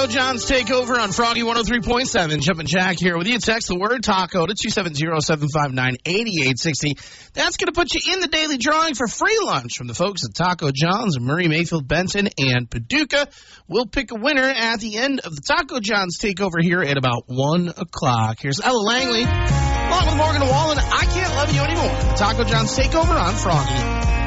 John's Takeover on Froggy 103.7. Jumpin' Jack here with you. Text the word taco to 270-759-8860. That's going to put you in the daily drawing for free lunch from the folks at Taco John's in Murray, Mayfield, Benton, and Paducah. We'll pick a winner at the end of the Taco John's Takeover here at about 1 o'clock. Here's Ella Langley along with Morgan Wallen. I Can't Love You Anymore. The Taco John's Takeover on Froggy.